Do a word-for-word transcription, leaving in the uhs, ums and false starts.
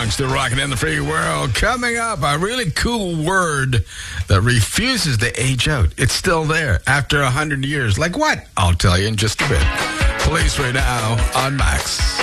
Young, still rocking in the free world. Coming up, a really cool word that refuses to age out. It's still there after one hundred years. Like what? I'll tell you in just a bit. Police right now on Max.